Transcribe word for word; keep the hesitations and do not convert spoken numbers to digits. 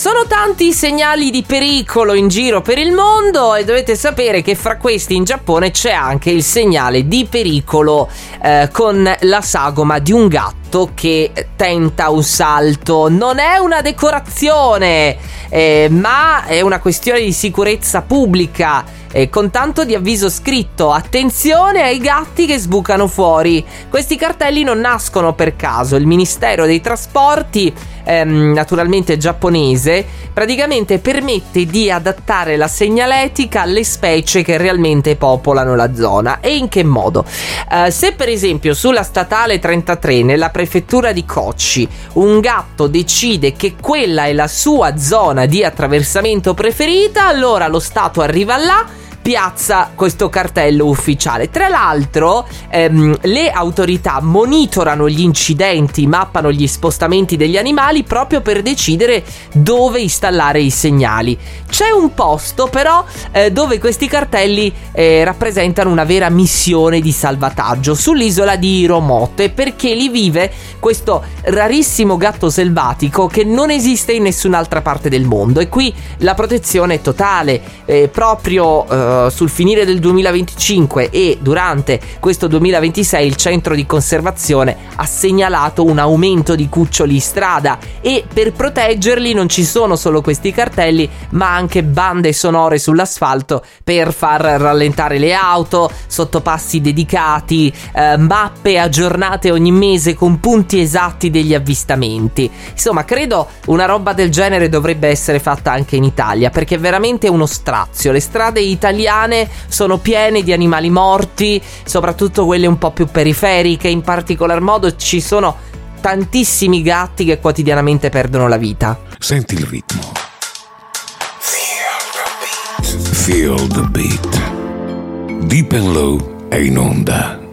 sono tanti i segnali di pericolo in giro per il mondo e dovete sapere che fra questi in Giappone c'è anche il segnale di pericolo eh, con la sagoma di un gatto che tenta un salto. Non è una decorazione, eh, ma è una questione di sicurezza pubblica, eh, con tanto di avviso scritto: attenzione ai gatti che sbucano fuori. Questi cartelli non nascono per caso. Il Ministero dei Trasporti, ehm, naturalmente giapponese, praticamente permette di adattare la segnaletica alle specie che realmente popolano la zona. E in che modo? Eh, se per esempio sulla statale trentatré nella prefettura di Kochi un gatto decide che quella è la sua zona di attraversamento preferita, allora lo Stato arriva là, piazza questo cartello ufficiale. Tra l'altro ehm, le autorità monitorano gli incidenti, mappano gli spostamenti degli animali proprio per decidere dove installare i segnali. C'è un posto però eh, dove questi cartelli eh, rappresentano una vera missione di salvataggio, sull'isola di Hiromote, perché lì vive questo rarissimo gatto selvatico che non esiste in nessun'altra parte del mondo, e qui la protezione è totale. eh, proprio eh, sul finire del duemilaventicinque e durante questo duemilaventisei il centro di conservazione ha segnalato un aumento di cuccioli in strada, e per proteggerli non ci sono solo questi cartelli, ma anche bande sonore sull'asfalto per far rallentare le auto, sottopassi dedicati, eh, mappe aggiornate ogni mese con punti esatti degli avvistamenti. Insomma, credo una roba del genere dovrebbe essere fatta anche in Italia, perché è veramente uno strazio. Le strade italiane sono piene di animali morti, soprattutto quelle un po' più periferiche. In particolar modo ci sono tantissimi gatti che quotidianamente perdono la vita. Senti il ritmo. Feel the beat. Feel the beat. Deep and Low è in onda.